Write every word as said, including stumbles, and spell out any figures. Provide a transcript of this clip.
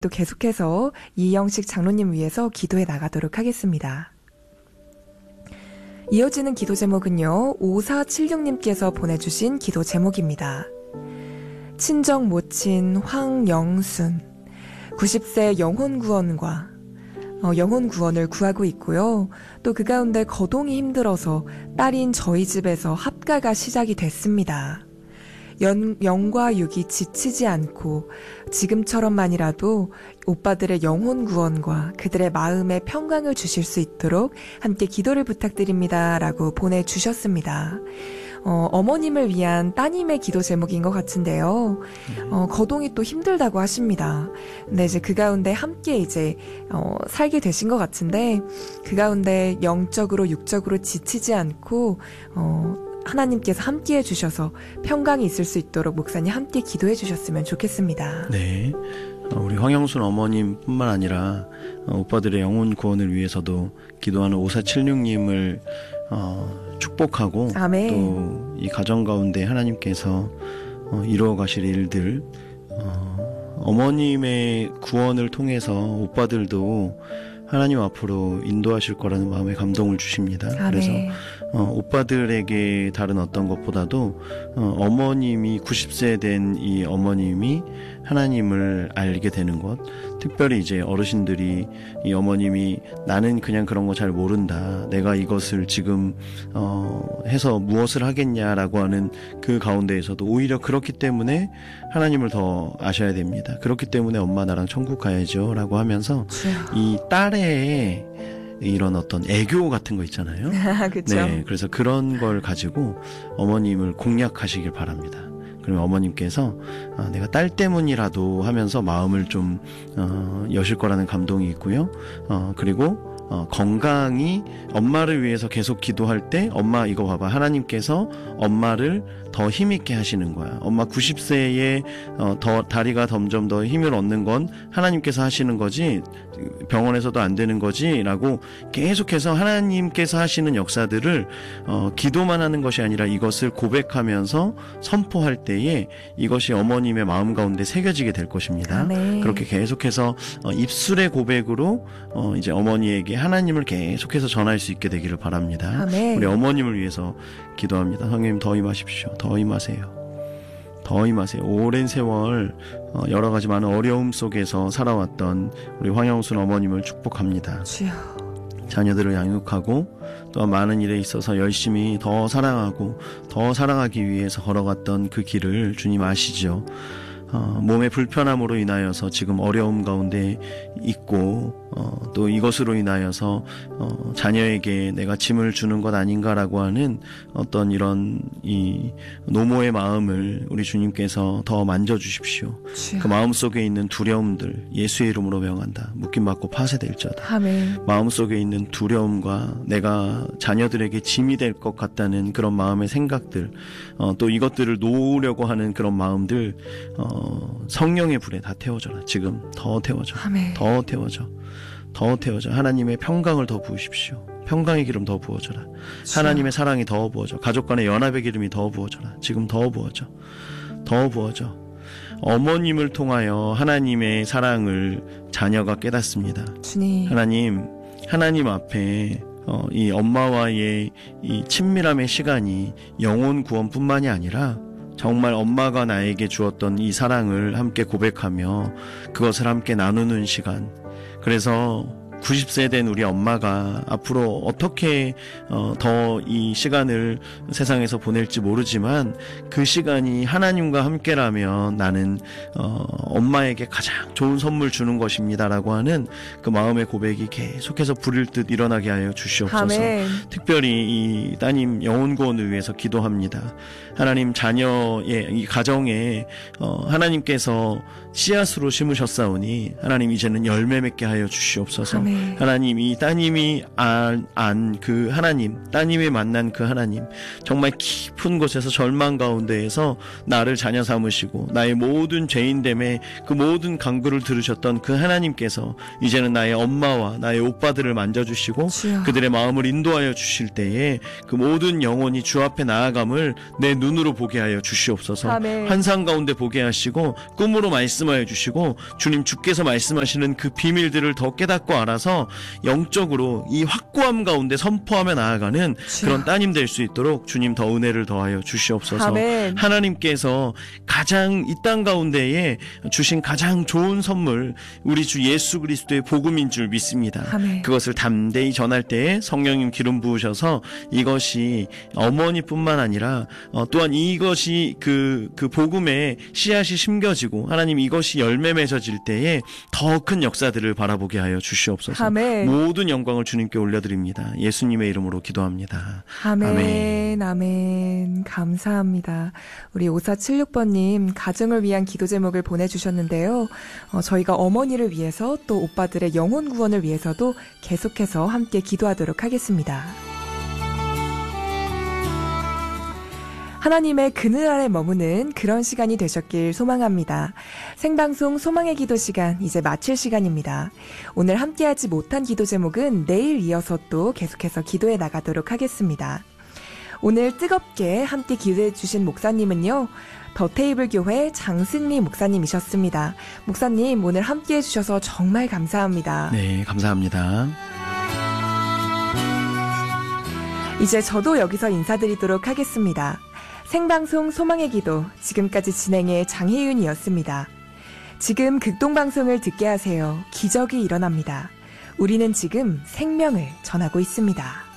또 계속해서 이영식 장로님 위해서 기도해 나가도록 하겠습니다. 이어지는 기도 제목은요, 오사칠육님께서 보내주신 기도 제목입니다. 친정 모친 황영순, 구십 세 영혼 구원과 어, 영혼 구원을 구하고 있고요. 또 그 가운데 거동이 힘들어서 딸인 저희 집에서 합가가 시작이 됐습니다. 연, 영과 육이 지치지 않고 지금처럼만이라도 오빠들의 영혼 구원과 그들의 마음에 평강을 주실 수 있도록 함께 기도를 부탁드립니다. 라고 보내주셨습니다. 어, 어머님을 위한 따님의 기도 제목인 것 같은데요. 어, 거동이 또 힘들다고 하십니다. 근데 이제 그 가운데 함께 이제, 어, 살게 되신 것 같은데, 그 가운데 영적으로, 육적으로 지치지 않고, 어, 하나님께서 함께 해주셔서 평강이 있을 수 있도록 목사님 함께 기도해 주셨으면 좋겠습니다. 네. 우리 황영순 어머님뿐만 아니라 오빠들의 영혼 구원을 위해서도 기도하는 오사칠육님을 어, 축복하고 또 이 가정 가운데 하나님께서 어, 이루어 가실 일들 어, 어머님의 구원을 통해서 오빠들도 하나님 앞으로 인도하실 거라는 마음에 감동을 주십니다. 아멘. 그래서 어, 오빠들에게 다른 어떤 것보다도 어, 어머님이 구십 세 된 이 어머님이 하나님을 알게 되는 것, 특별히 이제 어르신들이 이 어머님이 나는 그냥 그런 거 잘 모른다, 내가 이것을 지금 어, 해서 무엇을 하겠냐라고 하는 그 가운데에서도 오히려 그렇기 때문에 하나님을 더 아셔야 됩니다. 그렇기 때문에 엄마 나랑 천국 가야죠 라고 하면서 이 딸의 이런 어떤 애교 같은 거 있잖아요. 그쵸? 네, 그래서 그런 걸 가지고 어머님을 공략하시길 바랍니다. 그러면 어머님께서 아, 내가 딸 때문이라도 하면서 마음을 좀 어, 여실 거라는 감동이 있고요. 어, 그리고 어, 건강히 엄마를 위해서 계속 기도할 때 엄마 이거 봐봐, 하나님께서 엄마를 더 힘있게 하시는 거야. 엄마 구십 세에 어, 더 다리가 점점 더 힘을 얻는 건 하나님께서 하시는 거지 병원에서도 안 되는 거지 라고 계속해서 하나님께서 하시는 역사들을 어, 기도만 하는 것이 아니라 이것을 고백하면서 선포할 때에 이것이 어머님의 마음 가운데 새겨지게 될 것입니다. 네. 그렇게 계속해서 어, 입술의 고백으로 어, 이제 어머니에게 하나님을 계속해서 전할 수 있게 되기를 바랍니다. 아멘. 우리 어머님을 위해서 기도합니다. 성령님 더 임하십시오. 더 임하세요. 더 임하세요. 오랜 세월 여러 가지 많은 어려움 속에서 살아왔던 우리 황영순 어머님을 축복합니다. 주여. 자녀들을 양육하고 또한 많은 일에 있어서 열심히 더 사랑하고 더 사랑하기 위해서 걸어갔던 그 길을 주님 아시죠. 어, 몸의 불편함으로 인하여서 지금 어려움 가운데 있고 어, 또 이것으로 인하여서 어, 자녀에게 내가 짐을 주는 것 아닌가라고 하는 어떤 이런 이 노모의 마음을 우리 주님께서 더 만져주십시오. 주여. 그 마음속에 있는 두려움들 예수의 이름으로 명한다. 묶임받고 파쇄될지어다. 아멘. 마음속에 있는 두려움과 내가 자녀들에게 짐이 될 것 같다는 그런 마음의 생각들 어, 또 이것들을 놓으려고 하는 그런 마음들 어, 성령의 불에 다 태워져라. 지금 더 태워져. 아멘. 더 태워져. 더 태워져. 하나님의 평강을 더 부으십시오. 평강의 기름 더 부어져라. 그렇죠. 하나님의 사랑이 더 부어져. 가족 간의 연합의 기름이 더 부어져라. 지금 더 부어져. 더 부어져. 어머님을 통하여 하나님의 사랑을 자녀가 깨닫습니다. 주님. 하나님, 하나님 앞에 어, 이 엄마와의 이 친밀함의 시간이 영혼 구원뿐만이 아니라 정말 엄마가 나에게 주었던 이 사랑을 함께 고백하며 그것을 함께 나누는 시간. 그래서 구십 세 된 우리 엄마가 앞으로 어떻게 어, 더 이 시간을 세상에서 보낼지 모르지만 그 시간이 하나님과 함께라면 나는 어, 엄마에게 가장 좋은 선물 주는 것입니다라고 하는 그 마음의 고백이 계속해서 불일 듯 일어나게 하여 주시옵소서. 아멘. 특별히 이 따님 영혼 구원을 위해서 기도합니다. 하나님 자녀의 이 가정에 어, 하나님께서 씨앗으로 심으셨사오니 하나님 이제는 열매 맺게 하여 주시옵소서. 아멘. 아멘. 하나님, 이 따님이 안, 안 그 하나님, 따님이 만난 그 하나님, 정말 깊은 곳에서 절망 가운데에서 나를 자녀 삼으시고 나의 모든 죄인됨에 그 모든 간구를 들으셨던 그 하나님께서 이제는 나의 엄마와 나의 오빠들을 만져주시고 주여. 그들의 마음을 인도하여 주실 때에 그 모든 영혼이 주 앞에 나아감을 내 눈으로 보게 하여 주시옵소서. 아멘. 환상 가운데 보게 하시고 꿈으로 말씀하여 주시고 주님 주께서 말씀하시는 그 비밀들을 더 깨닫고 알아서 영적으로 이 확고함 가운데 선포하며 나아가는 주여. 그런 따님 될 수 있도록 주님 더 은혜를 더하여 주시옵소서. 아멘. 하나님께서 가장 이 땅 가운데에 주신 가장 좋은 선물 우리 주 예수 그리스도의 복음인 줄 믿습니다. 아멘. 그것을 담대히 전할 때에 성령님 기름 부으셔서 이것이 어머니뿐만 아니라 어, 또한 이것이 그, 그 복음의 씨앗이 심겨지고 하나님 이것이 열매 맺어질 때에 더 큰 역사들을 바라보게 하여 주시옵소서. 아멘. 모든 영광을 주님께 올려드립니다. 예수님의 이름으로 기도합니다. 아멘, 아멘. 아멘. 감사합니다. 우리 오사칠육 번님 가정을 위한 기도 제목을 보내주셨는데요. 어, 저희가 어머니를 위해서 또 오빠들의 영혼 구원을 위해서도 계속해서 함께 기도하도록 하겠습니다. 하나님의 그늘 아래 머무는 그런 시간이 되셨길 소망합니다. 생방송 소망의 기도 시간 이제 마칠 시간입니다. 오늘 함께하지 못한 기도 제목은 내일 이어서 또 계속해서 기도해 나가도록 하겠습니다. 오늘 뜨겁게 함께 기도해 주신 목사님은요. 더 테이블 교회 장승리 목사님이셨습니다. 목사님 오늘 함께해 주셔서 정말 감사합니다. 네, 감사합니다. 이제 저도 여기서 인사드리도록 하겠습니다. 생방송 소망의 기도 지금까지 진행의 장혜윤이었습니다. 지금 극동방송을 듣게 하세요. 기적이 일어납니다. 우리는 지금 생명을 전하고 있습니다.